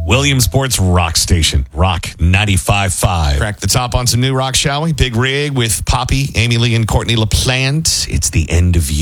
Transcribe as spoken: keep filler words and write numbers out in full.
Williamsport's rock station, Rock ninety-five point five. Crack the top on some new rock, shall we? Big Rig with Poppy, Amy Lee, and Courtney LaPlante. It's the end of year.